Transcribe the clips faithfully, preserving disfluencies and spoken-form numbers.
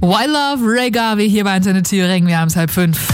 Wild Love, Ray Garvey hier bei Antenne Thüringen. Wir haben es halb fünf.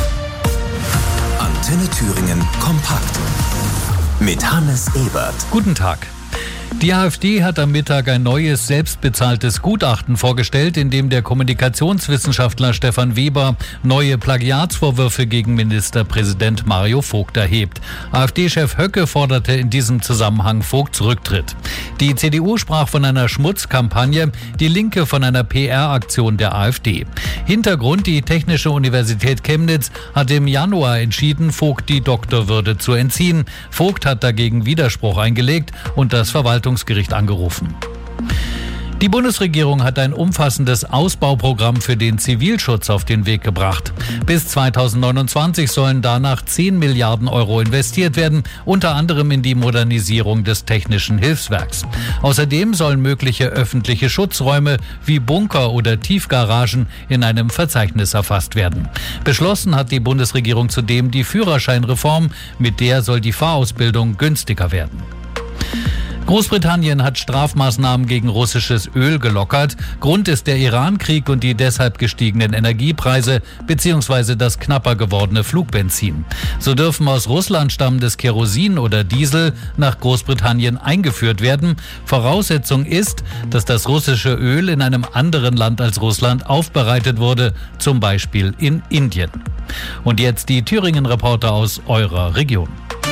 Antenne Thüringen kompakt mit Hannes Ebert. Guten Tag. Die AfD hat am Mittag ein neues, selbstbezahltes Gutachten vorgestellt, in dem der Kommunikationswissenschaftler Stefan Weber neue Plagiatsvorwürfe gegen Ministerpräsident Mario Vogt erhebt. AfD-Chef Höcke forderte in diesem Zusammenhang Vogts Rücktritt. Die C D U sprach von einer Schmutzkampagne, die Linke von einer P R-Aktion der AfD. Hintergrund: die Technische Universität Chemnitz hat im Januar entschieden, Vogt die Doktorwürde zu entziehen. Vogt hat dagegen Widerspruch eingelegt und das Verwaltungsgericht angerufen. Die Bundesregierung hat ein umfassendes Ausbauprogramm für den Zivilschutz auf den Weg gebracht. Bis zweitausendneunundzwanzig sollen danach zehn Milliarden Euro investiert werden, unter anderem in die Modernisierung des Technischen Hilfswerks. Außerdem sollen mögliche öffentliche Schutzräume wie Bunker oder Tiefgaragen in einem Verzeichnis erfasst werden. Beschlossen hat die Bundesregierung zudem die Führerscheinreform, mit der soll die Fahrausbildung günstiger werden. Großbritannien hat Strafmaßnahmen gegen russisches Öl gelockert. Grund ist der Iran-Krieg und die deshalb gestiegenen Energiepreise bzw. das knapper gewordene Flugbenzin. So dürfen aus Russland stammendes Kerosin oder Diesel nach Großbritannien eingeführt werden. Voraussetzung ist, dass das russische Öl in einem anderen Land als Russland aufbereitet wurde, zum Beispiel in Indien. Und jetzt die Thüringen-Reporter aus eurer Region.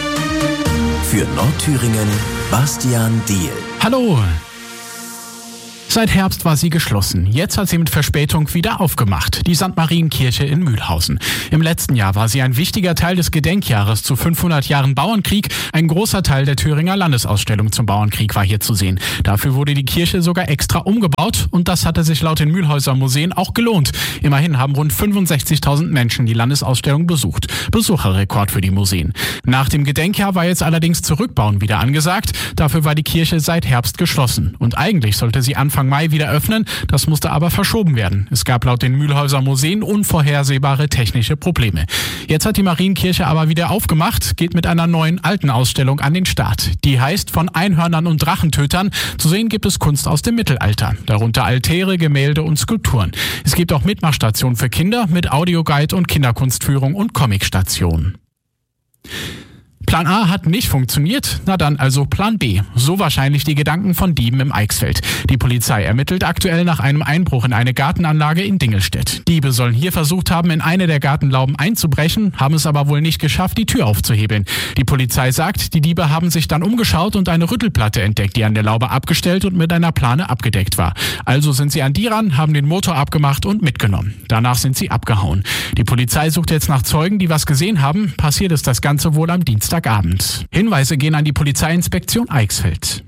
Für Nordthüringen Bastian Diehl. Hallo! Seit Herbst war sie geschlossen. Jetzt hat sie mit Verspätung wieder aufgemacht. Die Sankt Marienkirche in Mühlhausen. Im letzten Jahr war sie ein wichtiger Teil des Gedenkjahres zu fünfhundert Jahren Bauernkrieg. Ein großer Teil der Thüringer Landesausstellung zum Bauernkrieg war hier zu sehen. Dafür wurde die Kirche sogar extra umgebaut und das hatte sich laut den Mühlhäuser Museen auch gelohnt. Immerhin haben rund fünfundsechzigtausend Menschen die Landesausstellung besucht. Besucherrekord für die Museen. Nach dem Gedenkjahr war jetzt allerdings Zurückbauen wieder angesagt. Dafür war die Kirche seit Herbst geschlossen. Und eigentlich sollte sie Anfang Mai wieder öffnen, das musste aber verschoben werden. Es gab laut den Mühlhäuser Museen unvorhersehbare technische Probleme. Jetzt hat die Marienkirche aber wieder aufgemacht, geht mit einer neuen alten Ausstellung an den Start. Die heißt Von Einhörnern und Drachentötern. Zu sehen gibt es Kunst aus dem Mittelalter, darunter Altäre, Gemälde und Skulpturen. Es gibt auch Mitmachstationen für Kinder mit Audioguide und Kinderkunstführung und Comicstation. Plan A hat nicht funktioniert, na dann also Plan B. So wahrscheinlich die Gedanken von Dieben im Eichsfeld. Die Polizei ermittelt aktuell nach einem Einbruch in eine Gartenanlage in Dingelstedt. Diebe sollen hier versucht haben, in eine der Gartenlauben einzubrechen, haben es aber wohl nicht geschafft, die Tür aufzuhebeln. Die Polizei sagt, die Diebe haben sich dann umgeschaut und eine Rüttelplatte entdeckt, die an der Laube abgestellt und mit einer Plane abgedeckt war. Also sind sie an die ran, haben den Motor abgemacht und mitgenommen. Danach sind sie abgehauen. Die Polizei sucht jetzt nach Zeugen, die was gesehen haben. Passiert ist das Ganze wohl am Dienstag. Abend. Hinweise gehen an die Polizeiinspektion Eichsfeld.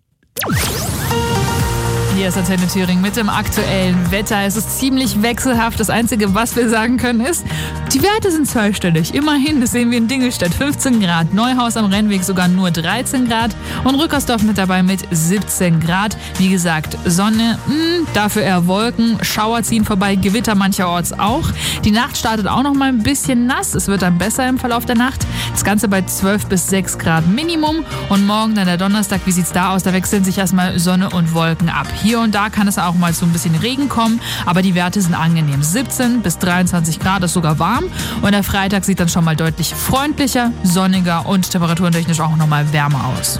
Hier ist Antenne Thüringen mit dem aktuellen Wetter. Es ist ziemlich wechselhaft. Das Einzige, was wir sagen können, ist, die Werte sind zweistellig. Immerhin, das sehen wir in Dingelstedt fünfzehn Grad, Neuhaus am Rennweg sogar nur dreizehn Grad und Rückersdorf mit dabei mit siebzehn Grad. Wie gesagt, Sonne, mh, dafür eher Wolken, Schauer ziehen vorbei, Gewitter mancherorts auch. Die Nacht startet auch noch mal ein bisschen nass. Es wird dann besser im Verlauf der Nacht. Das Ganze bei zwölf bis sechs Grad Minimum. Und morgen dann der Donnerstag, wie sieht's da aus? Da wechseln sich erstmal Sonne und Wolken ab. Hier und da kann es auch mal zu ein bisschen Regen kommen, aber die Werte sind angenehm. siebzehn bis dreiundzwanzig Grad ist sogar warm und der Freitag sieht dann schon mal deutlich freundlicher, sonniger und temperaturentechnisch auch noch mal wärmer aus.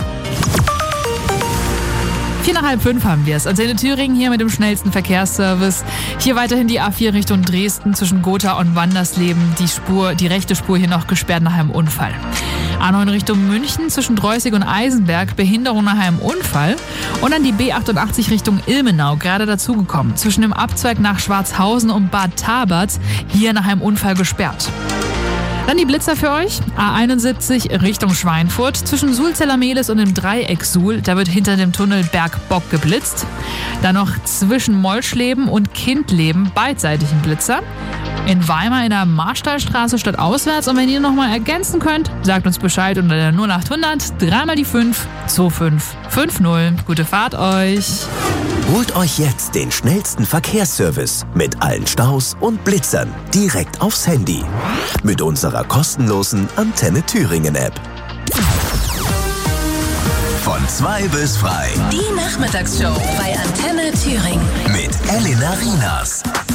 Vier nach halb fünf haben wir es. Antenne Thüringen hier mit dem schnellsten Verkehrsservice. Hier weiterhin die A vier Richtung Dresden zwischen Gotha und Wandersleben. Die Spur, die rechte Spur hier noch gesperrt nach einem Unfall. A neun Richtung München zwischen Dreußig und Eisenberg, Behinderung nach einem Unfall. Und dann die B achtundachtzig Richtung Ilmenau, gerade dazugekommen. Zwischen dem Abzweig nach Schwarzhausen und Bad Tabat, hier nach einem Unfall gesperrt. Dann die Blitzer für euch. A einundsiebzig Richtung Schweinfurt zwischen Sulzeller-Mehlis und dem Dreieck Suhl. Da wird hinter dem Tunnel Bergbock geblitzt. Dann noch zwischen Molschleben und Kindleben beidseitig ein Blitzer. In Weimar in der Marstallstraße statt auswärts. Und wenn ihr nochmal ergänzen könnt, sagt uns Bescheid unter der null acht hundert, dreimal die fünf, zwei fünf fünf null. Gute Fahrt euch! Holt euch jetzt den schnellsten Verkehrsservice mit allen Staus und Blitzern direkt aufs Handy. Mit unserer kostenlosen Antenne Thüringen App. Von zwei bis frei. Die Nachmittagsshow bei Antenne Thüringen. Mit Elena Rienas.